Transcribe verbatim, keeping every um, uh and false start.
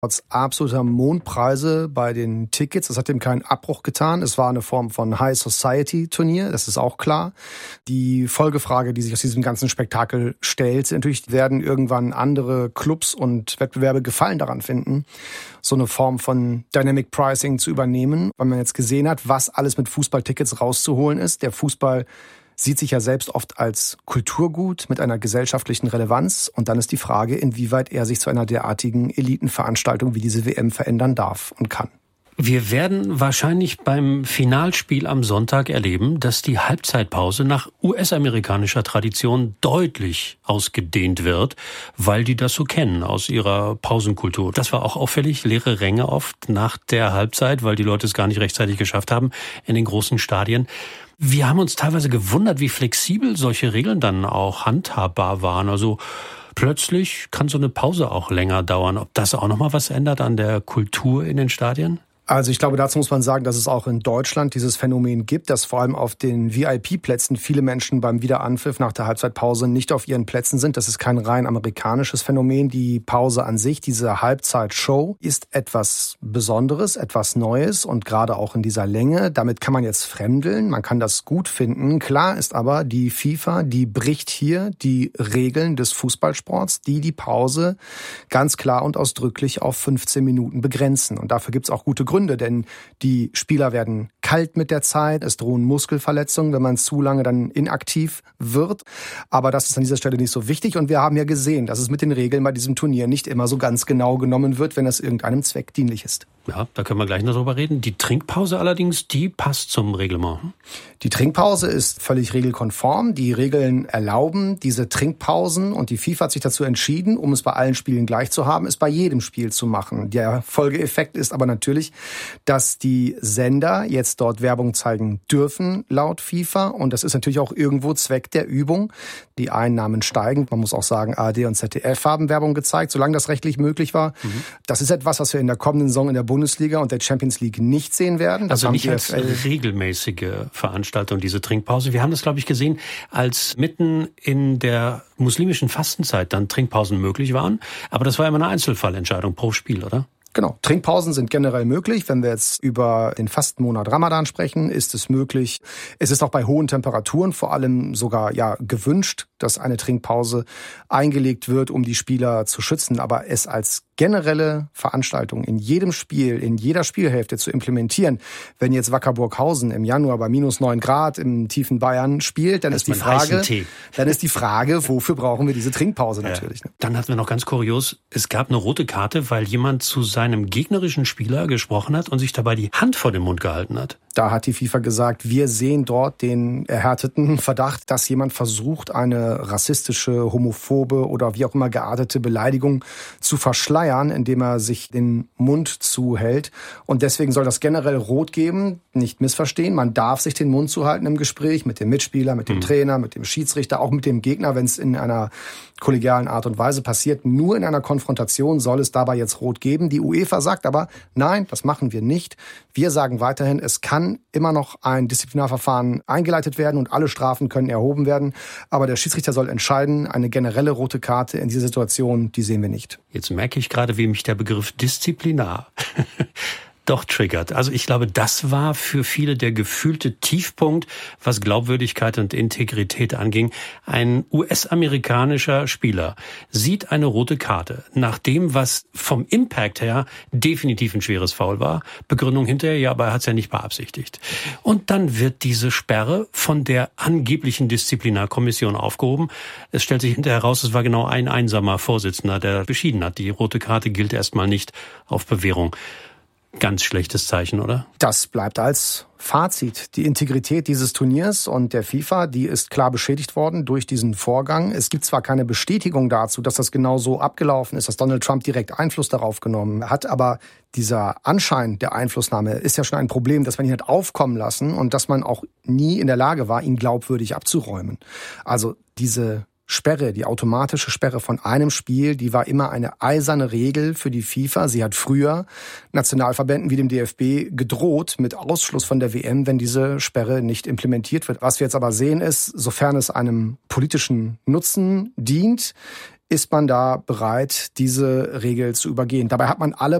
Trotz absoluter Mondpreise bei den Tickets, das hat dem keinen Abbruch getan. Es war eine Form von High-Society-Turnier, das ist auch klar. Die Folgefrage, die sich aus diesem ganzen Spektakel stellt, ist natürlich, werden irgendwann andere Clubs und Wettbewerbe Gefallen daran finden, so eine Form von Dynamic Pricing zu übernehmen, weil man jetzt gesehen hat, was alles mit Fußballtickets rauszuholen ist. Der Fußball sieht sich ja selbst oft als Kulturgut mit einer gesellschaftlichen Relevanz. Und dann ist die Frage, inwieweit er sich zu einer derartigen Elitenveranstaltung wie diese W M verändern darf und kann. Wir werden wahrscheinlich beim Finalspiel am Sonntag erleben, dass die Halbzeitpause nach U S-amerikanischer Tradition deutlich ausgedehnt wird, weil die das so kennen aus ihrer Pausenkultur. Das war auch auffällig, leere Ränge oft nach der Halbzeit, weil die Leute es gar nicht rechtzeitig geschafft haben in den großen Stadien. Wir haben uns teilweise gewundert, wie flexibel solche Regeln dann auch handhabbar waren. Also plötzlich kann so eine Pause auch länger dauern. Ob das auch nochmal was ändert an der Kultur in den Stadien? Also ich glaube, dazu muss man sagen, dass es auch in Deutschland dieses Phänomen gibt, dass vor allem auf den V I P-Plätzen viele Menschen beim Wiederanpfiff nach der Halbzeitpause nicht auf ihren Plätzen sind. Das ist kein rein amerikanisches Phänomen. Die Pause an sich, diese Halbzeitshow, ist etwas Besonderes, etwas Neues und gerade auch in dieser Länge. Damit kann man jetzt fremdeln, man kann das gut finden. Klar ist aber, die FIFA, die bricht hier die Regeln des Fußballsports, die die Pause ganz klar und ausdrücklich auf fünfzehn Minuten begrenzen. Und dafür gibt es auch gute Gründe. Denn die Spieler werden kalt mit der Zeit, es drohen Muskelverletzungen, wenn man zu lange dann inaktiv wird. Aber das ist an dieser Stelle nicht so wichtig. Und wir haben ja gesehen, dass es mit den Regeln bei diesem Turnier nicht immer so ganz genau genommen wird, wenn es irgendeinem Zweck dienlich ist. Ja, da können wir gleich noch drüber reden. Die Trinkpause allerdings, die passt zum Reglement. Die Trinkpause ist völlig regelkonform. Die Regeln erlauben diese Trinkpausen und die FIFA hat sich dazu entschieden, um es bei allen Spielen gleich zu haben, es bei jedem Spiel zu machen. Der Folgeeffekt ist aber natürlich, dass die Sender jetzt dort Werbung zeigen dürfen, laut FIFA. Und das ist natürlich auch irgendwo Zweck der Übung. Die Einnahmen steigen. Man muss auch sagen, A R D und Z D F haben Werbung gezeigt, solange das rechtlich möglich war. Mhm. Das ist etwas, was wir in der kommenden Saison in der Bundesliga und der Champions League nicht sehen werden. Das also nicht als regelmäßige Veranstaltung, diese Trinkpause. Wir haben das, glaube ich, gesehen, als mitten in der muslimischen Fastenzeit dann Trinkpausen möglich waren. Aber das war immer eine Einzelfallentscheidung pro Spiel, oder? Genau, Trinkpausen sind generell möglich. Wenn wir jetzt über den Fastenmonat Ramadan sprechen, ist es möglich. Es ist auch bei hohen Temperaturen vor allem sogar ja gewünscht, dass eine Trinkpause eingelegt wird, um die Spieler zu schützen. Aber es als generelle Veranstaltung in jedem Spiel, in jeder Spielhälfte zu implementieren, wenn jetzt Wacker Burghausen im Januar bei minus neun Grad im tiefen Bayern spielt, dann ist die Frage, dann ist die Frage, wofür brauchen wir diese Trinkpause natürlich? Ja. Dann hatten wir noch ganz kurios, es gab eine rote Karte, weil jemand zu seinem gegnerischen Spieler gesprochen hat und sich dabei die Hand vor den Mund gehalten hat. Da hat die FIFA gesagt, wir sehen dort den erhärteten Verdacht, dass jemand versucht, eine rassistische, homophobe oder wie auch immer geartete Beleidigung zu verschleiern, indem er sich den Mund zuhält. Und deswegen soll das generell rot geben, nicht missverstehen. Man darf sich den Mund zuhalten im Gespräch mit dem Mitspieler, mit dem mhm. Trainer, mit dem Schiedsrichter, auch mit dem Gegner, wenn es in einer kollegialen Art und Weise passiert. Nur in einer Konfrontation soll es dabei jetzt rot geben. Die UEFA sagt aber, nein, das machen wir nicht. Wir sagen weiterhin, es kann immer noch ein Disziplinarverfahren eingeleitet werden und alle Strafen können erhoben werden. Aber der Schiedsrichter soll entscheiden, eine generelle rote Karte in dieser Situation, die sehen wir nicht. Jetzt merke ich gerade, wie mich der Begriff Disziplinar doch triggert. Also ich glaube, das war für viele der gefühlte Tiefpunkt, was Glaubwürdigkeit und Integrität anging. Ein U S-amerikanischer Spieler sieht eine rote Karte, nach dem, was vom Impact her definitiv ein schweres Foul war. Begründung hinterher, ja, aber er hat es ja nicht beabsichtigt. Und dann wird diese Sperre von der angeblichen Disziplinarkommission aufgehoben. Es stellt sich hinterher heraus, es war genau ein einsamer Vorsitzender, der beschieden hat. Die rote Karte gilt erstmal nicht auf Bewährung. Ganz schlechtes Zeichen, oder? Das bleibt als Fazit. Die Integrität dieses Turniers und der FIFA, die ist klar beschädigt worden durch diesen Vorgang. Es gibt zwar keine Bestätigung dazu, dass das genau so abgelaufen ist, dass Donald Trump direkt Einfluss darauf genommen hat, aber dieser Anschein der Einflussnahme ist ja schon ein Problem, das man ihn hat aufkommen lassen und dass man auch nie in der Lage war, ihn glaubwürdig abzuräumen. Also diese Sperre, die automatische Sperre von einem Spiel, die war immer eine eiserne Regel für die FIFA. Sie hat früher Nationalverbänden wie dem D F B gedroht mit Ausschluss von der W M, wenn diese Sperre nicht implementiert wird. Was wir jetzt aber sehen ist, sofern es einem politischen Nutzen dient, ist man da bereit, diese Regel zu übergehen? Dabei hat man alle